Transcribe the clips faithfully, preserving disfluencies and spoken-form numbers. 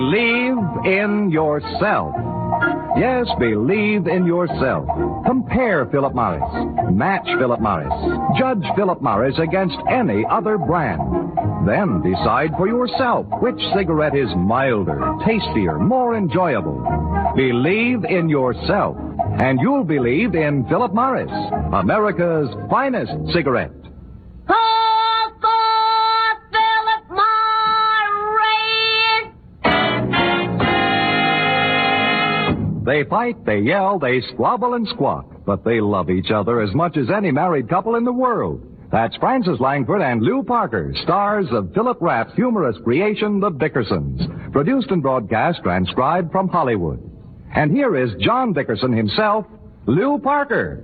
Believe in yourself. Yes, believe in yourself. Compare Philip Morris. Match Philip Morris. Judge Philip Morris against any other brand. Then decide for yourself which cigarette is milder, tastier, more enjoyable. Believe in yourself, and you'll believe in Philip Morris, America's finest cigarette. They fight, they yell, they squabble and squawk, but they love each other as much as any married couple in the world. That's Frances Langford and Lew Parker, stars of Philip Rapp's humorous creation, The Dickersons, produced and broadcast, transcribed from Hollywood. And here is John Dickerson himself, Lew Parker.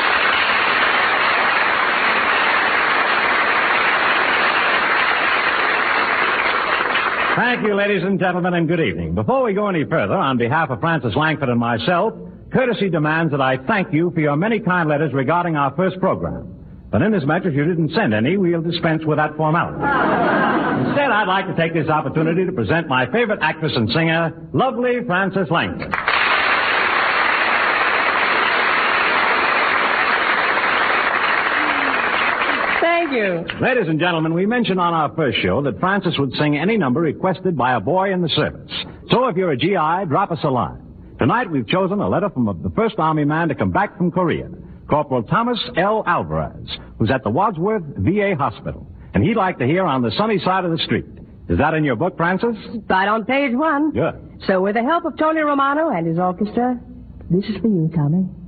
Thank you, ladies and gentlemen, and good evening. Before we go any further, on behalf of Frances Langford and myself, courtesy demands that I thank you for your many kind letters regarding our first program. But inasmuch as you didn't send any, we'll dispense with that formality. Instead, I'd like to take this opportunity to present my favorite actress and singer, lovely Frances Langford. Thank you. Ladies and gentlemen, we mentioned on our first show that Frances would sing any number requested by a boy in the service. So if you're a G I, drop us a line. Tonight we've chosen a letter from the first Army man to come back from Korea, Corporal Thomas L. Alvarez, who's at the Wadsworth V A Hospital. And he'd like to hear On the Sunny Side of the Street. Is that in your book, Frances? Right on page one. Good. So with the help of Tony Romano and his orchestra, this is for you, Tommy.